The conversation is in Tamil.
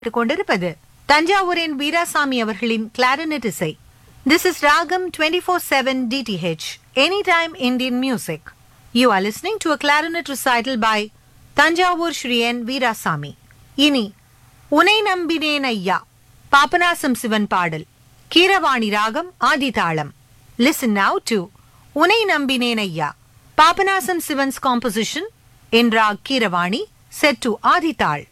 கொண்டிருப்பது தஞ்சாவூரின் வீராசாமி அவர்களின் கிளாரினட் இசை. This is Ragam 24/7 DTH, Anytime Indian Music. You are listening to a clarinet recital by Tanjavur Shri N. Veerasamy. இனி உனை நம்பினேன் ஐயா பாபநாசம் சிவன் பாடல். கீரவாணி ராகம் ஆதிதாளம். Listen now to உனை நம்பினேன் ஐயா Papanasam சிவன்'s composition in Rag Keeravani set to Adithal.